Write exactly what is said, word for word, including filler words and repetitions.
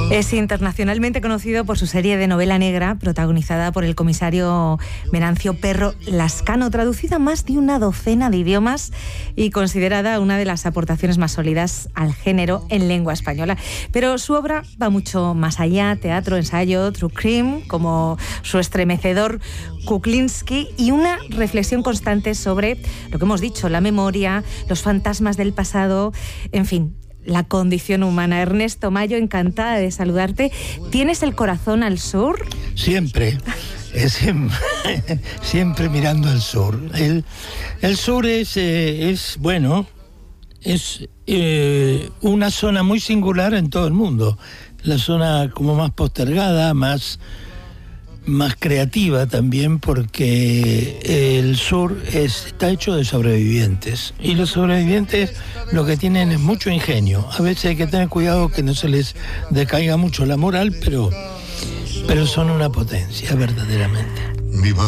Es internacionalmente conocido por su serie de novela negra, protagonizada por el comisario Venancio Perro Lascano, traducida a más de una docena de idiomas y considerada una de las aportaciones más sólidas al género en lengua española. Pero su obra va mucho más allá: teatro, ensayo, true crime, como su estremecedor Kuklinski, y una reflexión constante sobre lo que hemos dicho, la memoria, los fantasmas del pasado, en fin, la condición humana. Ernesto Mayo, encantada de saludarte. ¿Tienes el corazón al sur? Siempre, es siempre, siempre mirando al sur. El, el sur es, eh, es bueno, es eh, una zona muy singular en todo el mundo. La zona como más postergada, más... más creativa también, porque el sur es, está hecho de sobrevivientes, y los sobrevivientes lo que tienen es mucho ingenio. A veces hay que tener cuidado que no se les decaiga mucho la moral, pero, pero son una potencia verdaderamente.